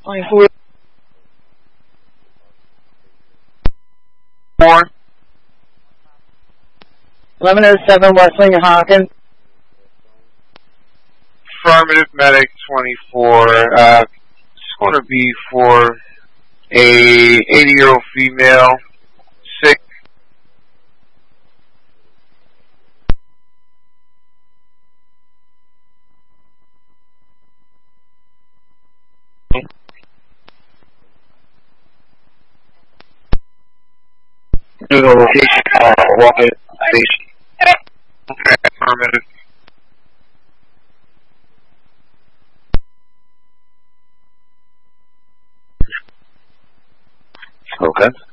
24. 1107 Wesleyan Hawkins. Affirmative, medic 24. It's going to be for a 80-year-old female, sick. Do the location, walk-in station. Affirmative. Okay.